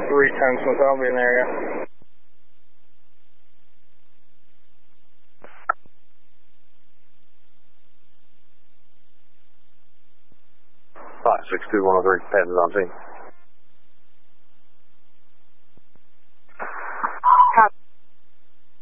310 Smith, I'll be in the area. 562-103, Patton's on scene.